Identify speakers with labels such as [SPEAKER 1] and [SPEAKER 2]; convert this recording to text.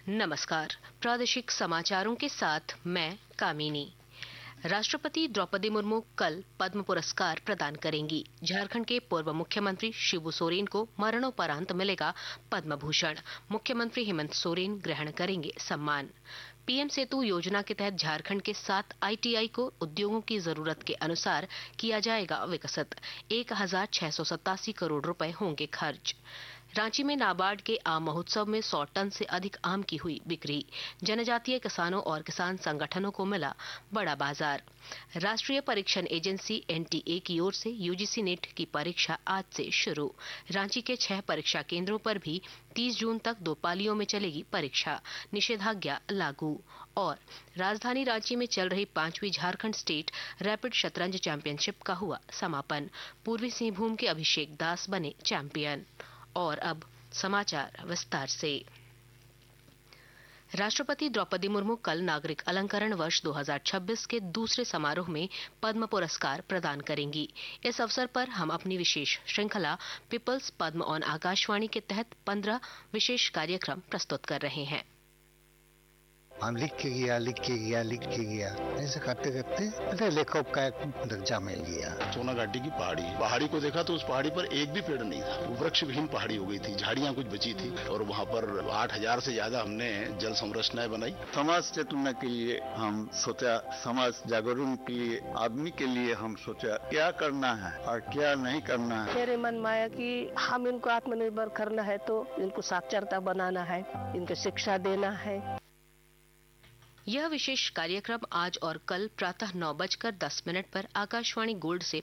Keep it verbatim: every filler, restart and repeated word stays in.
[SPEAKER 1] नमस्कार। प्रादेशिक समाचारों के साथ मैं कामिनी। राष्ट्रपति द्रौपदी मुर्मू कल पद्म पुरस्कार प्रदान करेंगी। झारखंड के पूर्व मुख्यमंत्री शिबू सोरेन को मरणोपरांत मिलेगा पद्म भूषण। मुख्यमंत्री हेमंत सोरेन ग्रहण करेंगे सम्मान। पीएम सेतु योजना के तहत झारखंड के सात आईटीआई को उद्योगों की जरूरत के अनुसार किया जाएगा विकसित। एक हजार छह सौ सतासी करोड़ रुपए होंगे खर्च। रांची में नाबार्ड के आम महोत्सव में सौ टन से अधिक आम की हुई बिक्री। जनजातीय किसानों और किसान संगठनों को मिला बड़ा बाजार। राष्ट्रीय परीक्षण एजेंसी एनटीए की ओर से यूजीसी नेट की परीक्षा आज से शुरू। रांची के छह परीक्षा केंद्रों पर भी तीस जून तक दो पालियों में चलेगी परीक्षा। निषेधाज्ञा लागू। और राजधानी रांची में चल रही पांचवी झारखंड स्टेट रैपिड शतरंज चैंपियनशिप का हुआ समापन। पूर्वी सिंहभूम के अभिषेक दास बने चैंपियन। और अब समाचार विस्तार से। राष्ट्रपति द्रौपदी मुर्मू कल नागरिक अलंकरण वर्ष दो हज़ार छब्बीस के दूसरे समारोह में पद्म पुरस्कार प्रदान करेंगी। इस अवसर पर हम अपनी विशेष श्रृंखला पीपल्स पद्म ऑन आकाशवाणी के तहत पंद्रह विशेष कार्यक्रम प्रस्तुत कर रहे हैं।
[SPEAKER 2] हम लिख के गया लिख के गया लिख के गया ऐसे करते करते पता लेखक का दर्जा मिल गया।
[SPEAKER 3] सोना घाटी की पहाड़ी पहाड़ी को देखा तो उस पहाड़ी पर एक भी पेड़ नहीं था। वो वृक्ष विहीन पहाड़ी हो गई थी, झाड़ियां कुछ बची थी और वहाँ पर आठ हजार से ज्यादा हमने जल संरचनाएं बनाई।
[SPEAKER 4] समाज चेतना के लिए हम सोचा, समाज जागरण के लिए, आदमी के लिए हम सोचा क्या करना है और क्या नहीं करना है।
[SPEAKER 5] मेरे मन में आया कि हम इनको आत्मनिर्भर करना है तो इनको साक्षरता बनाना है, इनको शिक्षा देना है।
[SPEAKER 1] यह विशेष कार्यक्रम आज और कल प्रातः नौ बजकर दस मिनट पर आकाशवाणी गोल्ड से